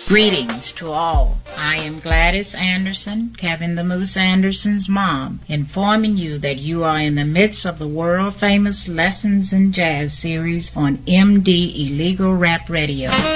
Greetings to all. I am Gladys Anderson, Kevin the Moose Anderson's mom, informing you that you are in the midst of the world-famous Lessons in Jazz series on MD Illegal Rap Radio.